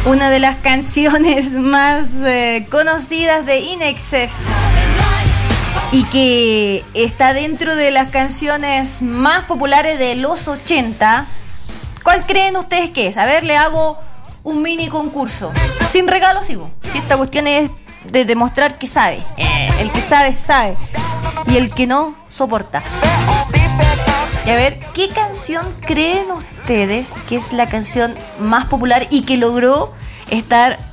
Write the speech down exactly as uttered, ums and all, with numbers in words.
una de las canciones más eh, conocidas de In Excess y que está dentro de las canciones más populares de los ochenta. ¿Cuál creen ustedes que es? A ver, le hago un mini concurso. Sin regalos, sigo. Si esta cuestión es de demostrar que sabe. Eh, el que sabe, sabe. Y el que no, soporta. Y a ver, ¿qué canción creen ustedes que es la canción más popular y que logró estar